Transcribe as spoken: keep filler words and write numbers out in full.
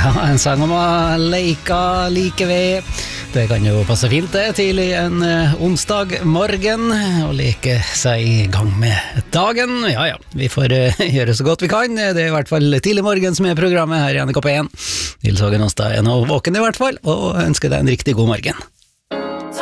Ja, en sang om å leika like ved. Det kan jo passe fint det, tidlig en uh, onsdag morgen, og leke seg i gang med dagen. Ja, ja, vi får uh, gjøre så godt vi kan. Det er i hvert fall tidlig morgen som er programmet her i N K P én. Nils Hågen Åstad er nå våken i hvert fall, og ønsker deg en riktig god morgen.